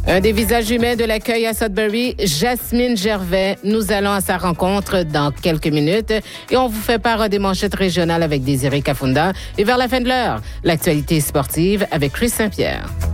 Un des visages humains de l'accueil à Sudbury, Jasmine Gervais. Nous allons à sa rencontre dans quelques minutes et on vous fait part des manchettes régionales avec Désiré Kafunda. Et vers la fin de l'heure, l'actualité sportive avec Chris Saint-Pierre.